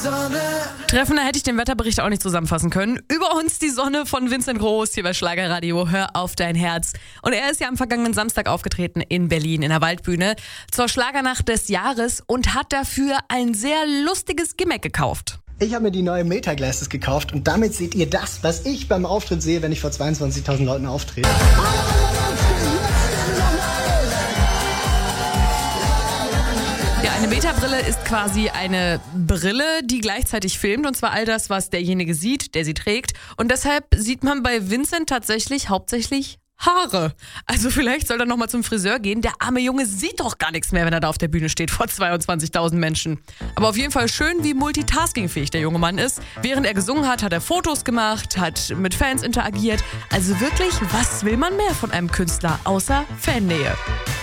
Treffender hätte ich den Wetterbericht auch nicht zusammenfassen können. Über uns die Sonne von Vincent Groß hier bei Schlagerradio. Hör auf dein Herz. Und er ist ja am vergangenen Samstag aufgetreten in Berlin in der Waldbühne zur Schlagernacht des Jahres und hat dafür ein sehr lustiges Gimmick gekauft. Ich habe mir die neue Meta Glasses gekauft und damit seht ihr das, was ich beim Auftritt sehe, wenn ich vor 22.000 Leuten auftrete. Ja, eine Meta-Brille ist quasi eine Brille, die gleichzeitig filmt, und zwar all das, was derjenige sieht, der sie trägt. Und deshalb sieht man bei Vincent tatsächlich hauptsächlich Haare. Also vielleicht soll er nochmal zum Friseur gehen. Der arme Junge sieht doch gar nichts mehr, wenn er da auf der Bühne steht vor 22.000 Menschen. Aber auf jeden Fall schön, wie multitaskingfähig der junge Mann ist. Während er gesungen hat, hat er Fotos gemacht, hat mit Fans interagiert. Also wirklich, was will man mehr von einem Künstler außer Fannähe?